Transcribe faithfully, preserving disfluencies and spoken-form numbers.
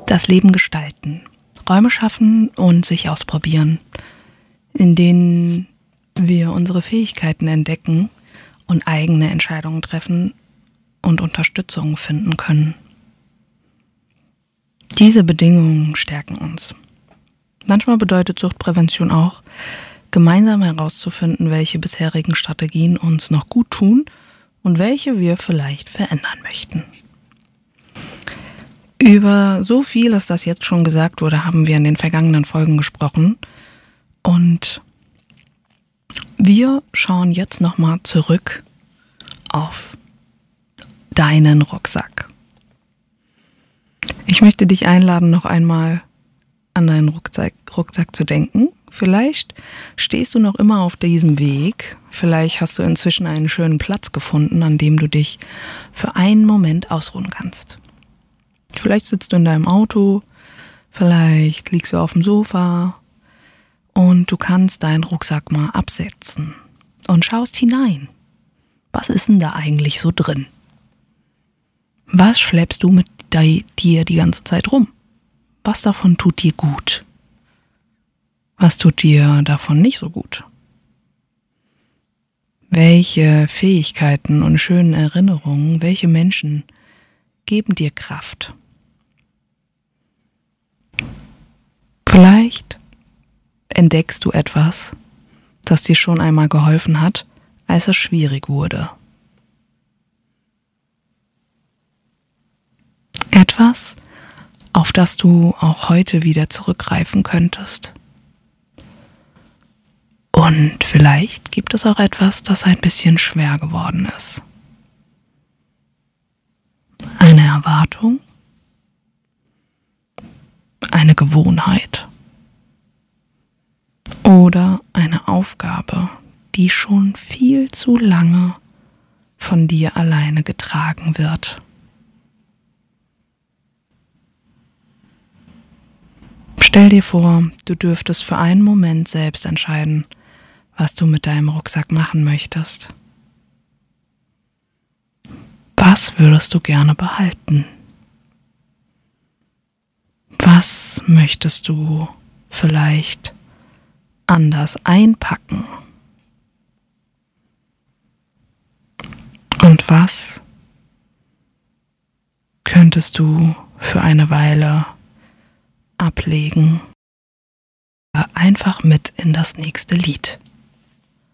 Das Leben gestalten, Räume schaffen und sich ausprobieren, in denen wir unsere Fähigkeiten entdecken und eigene Entscheidungen treffen und Unterstützung finden können. Diese Bedingungen stärken uns. Manchmal bedeutet Suchtprävention auch, gemeinsam herauszufinden, welche bisherigen Strategien uns noch gut tun und welche wir vielleicht verändern möchten. Über so vieles, das jetzt schon gesagt wurde, haben wir in den vergangenen Folgen gesprochen. Und wir schauen jetzt nochmal zurück auf deinen Rucksack. Ich möchte dich einladen, noch einmal an deinen Rucksack, Rucksack zu denken. Vielleicht stehst du noch immer auf diesem Weg. Vielleicht hast du inzwischen einen schönen Platz gefunden, an dem du dich für einen Moment ausruhen kannst. Vielleicht sitzt du in deinem Auto, vielleicht liegst du auf dem Sofa und du kannst deinen Rucksack mal absetzen und schaust hinein. Was ist denn da eigentlich so drin? Was schleppst du mit dir die ganze Zeit rum? Was davon tut dir gut? Was tut dir davon nicht so gut? Welche Fähigkeiten und schönen Erinnerungen, welche Menschen geben dir Kraft? Vielleicht entdeckst du etwas, das dir schon einmal geholfen hat, als es schwierig wurde. Etwas, auf das du auch heute wieder zurückgreifen könntest. Und vielleicht gibt es auch etwas, das ein bisschen schwer geworden ist. Eine Erwartung, eine Gewohnheit oder eine Aufgabe, die schon viel zu lange von dir alleine getragen wird. Stell dir vor, du dürftest für einen Moment selbst entscheiden, was du mit deinem Rucksack machen möchtest. Was würdest du gerne behalten? Was möchtest du vielleicht anders einpacken? Und was könntest du für eine Weile ablegen? Einfach mit in das nächste Lied.